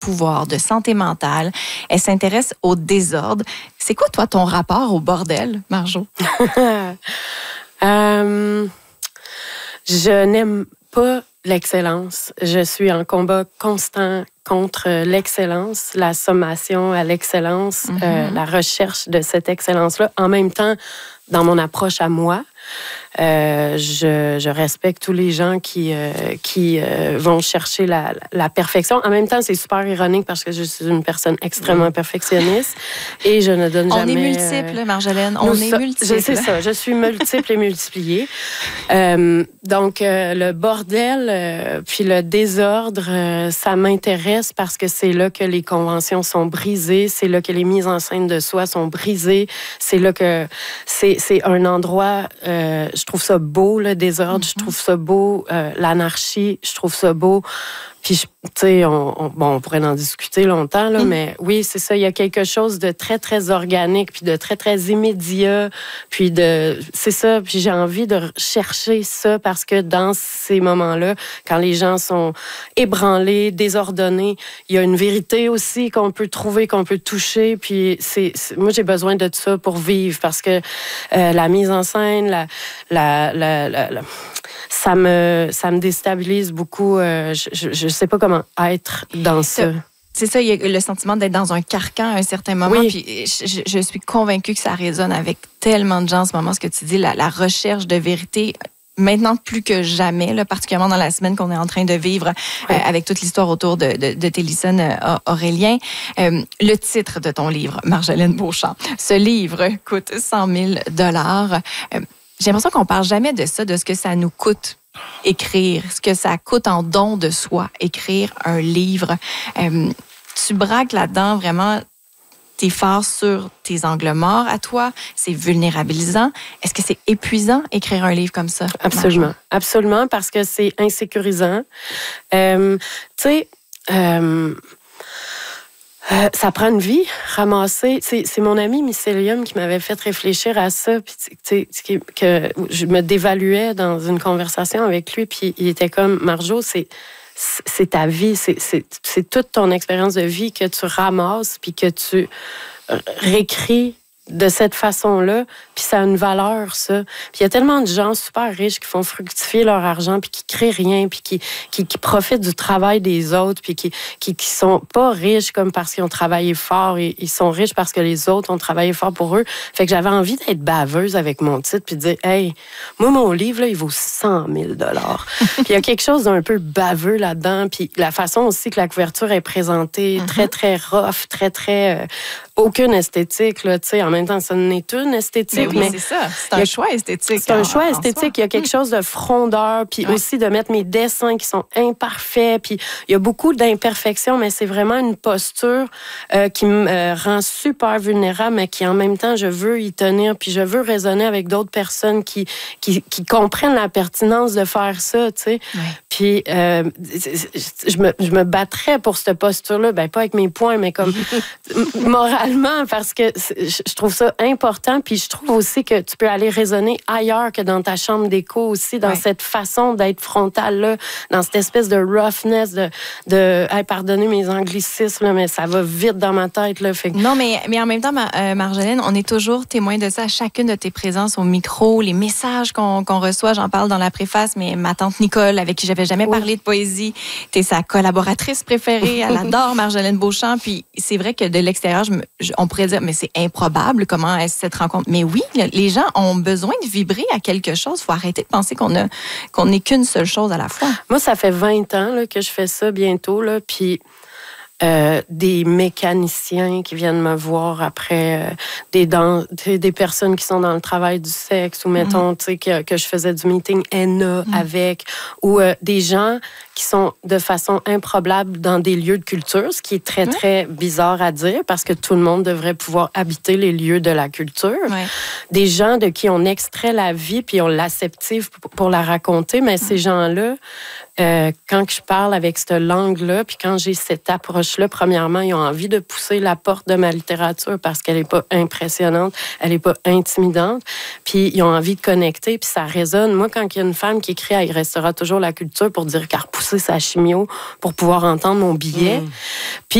pouvoir, de santé mentale. Elle s'intéresse au désordre. C'est quoi, toi, ton rapport au bordel, Marjo? Je n'aime pas l'excellence. Je suis en combat constant contre l'excellence, la sommation à l'excellence, la recherche de cette excellence-là. En même temps, dans mon approche à moi, je respecte tous les gens qui vont chercher la perfection. En même temps, c'est super ironique parce que je suis une personne extrêmement perfectionniste et je ne donne jamais... On est multiples, Marjolaine. On est multiples. C'est ça. Je suis multiple et multipliée. Donc, le bordel puis le désordre, ça m'intéresse parce que c'est là que les conventions sont brisées, c'est là que les mises en scène de soi sont brisées, c'est là que c'est un endroit... je trouve ça beau, le désordre. Je trouve ça beau, l'anarchie. Je trouve ça beau. Puis, tu sais, on pourrait en discuter longtemps, là, mais oui, c'est ça. Il y a quelque chose de très, très organique, puis de très, très immédiat. Puis c'est ça. Puis j'ai envie de chercher ça parce que dans ces moments-là, quand les gens sont ébranlés, désordonnés, il y a une vérité aussi qu'on peut trouver, qu'on peut toucher. Puis moi, j'ai besoin de ça pour vivre parce que la mise en scène, ça me déstabilise beaucoup. Je sais pas comment être dans ça. C'est ça, il y a le sentiment d'être dans un carcan à un certain moment. Oui. Puis je suis convaincue que ça résonne avec tellement de gens en ce moment, ce que tu dis, la recherche de vérité. Maintenant, plus que jamais, là, particulièrement dans la semaine qu'on est en train de vivre avec toute l'histoire autour de Télisson Aurélien. Le titre de ton livre, Marjolaine Beauchamp. Ce livre coûte 100 000 $. J'ai l'impression qu'on parle jamais de ça, de ce que ça nous coûte écrire, ce que ça coûte en don de soi, écrire un livre. Tu braques là-dedans vraiment tes phares sur tes angles morts à toi. C'est vulnérabilisant. Est-ce que c'est épuisant, écrire un livre comme ça? Absolument. Marjo? Absolument, parce que c'est insécurisant. Tu sais... ça prend une vie, ramasser. C'est mon ami Mycelium qui m'avait fait réfléchir à ça, puis que je me dévaluais dans une conversation avec lui, puis il était comme, Marjo, c'est ta vie, c'est toute ton expérience de vie que tu ramasses, puis que tu réécris de cette façon-là, puis ça a une valeur, ça. Puis il y a tellement de gens super riches qui font fructifier leur argent, puis qui créent rien, puis qui profitent du travail des autres, puis qui sont pas riches comme parce qu'ils ont travaillé fort, ils sont riches parce que les autres ont travaillé fort pour eux. Fait que j'avais envie d'être baveuse avec mon titre, puis de dire, hey, moi, mon livre, là, il vaut 100 000 $. Puis il y a quelque chose d'un peu baveux là-dedans, puis la façon aussi que la couverture est présentée, très, très rough, très, très... aucune esthétique, là, tu sais. En même temps, ça n'est une esthétique. Mais oui, c'est ça. C'est un choix esthétique. C'est un choix esthétique. Il y a quelque chose de frondeur, puis aussi de mettre mes dessins qui sont imparfaits, puis il y a beaucoup d'imperfections, mais c'est vraiment une posture qui me rend super vulnérable, mais qui, en même temps, je veux y tenir, puis je veux raisonner avec d'autres personnes qui comprennent la pertinence de faire ça, tu sais. Ouais. Puis je me battrais pour cette posture-là, ben pas avec mes poings, mais comme moralement, parce que je trouve ça important. Puis je trouve aussi que tu peux aller raisonner ailleurs que dans ta chambre d'écho aussi, dans cette façon d'être frontale-là, dans cette espèce de roughness, de hey, pardonnez mes anglicismes, là, mais ça va vite dans ma tête. Là, fait que... Non, mais en même temps, Marjolaine, on est toujours témoin de ça à chacune de tes présences au micro, les messages qu'on reçoit. J'en parle dans la préface, mais ma tante Nicole, avec qui j'avais jamais parlé de poésie, t'es sa collaboratrice préférée. Elle adore Marjolaine Beauchamp. Puis c'est vrai que de l'extérieur, on pourrait dire, mais c'est improbable comment est cette rencontre. Mais oui, les gens ont besoin de vibrer à quelque chose. Il faut arrêter de penser qu'on n'est qu'une seule chose à la fois. Moi, ça fait 20 ans là, que je fais ça bientôt. Là, puis des mécaniciens qui viennent me voir après, des personnes qui sont dans le travail du sexe, ou mettons que je faisais du meeting ENA avec, ou des gens qui sont de façon improbable dans des lieux de culture, ce qui est très, très bizarre à dire, parce que tout le monde devrait pouvoir habiter les lieux de la culture. Ouais. Des gens de qui on extrait la vie, puis on l'acceptive pour la raconter, mais ces gens-là, quand je parle avec cette langue-là, puis quand j'ai cette approche-là, premièrement, ils ont envie de pousser la porte de ma littérature parce qu'elle n'est pas impressionnante, elle n'est pas intimidante, puis ils ont envie de connecter, puis ça résonne. Moi, quand il y a une femme qui écrit « Il restera toujours la culture » pour dire qu'elle repousse sa chimio pour pouvoir entendre mon billet. Puis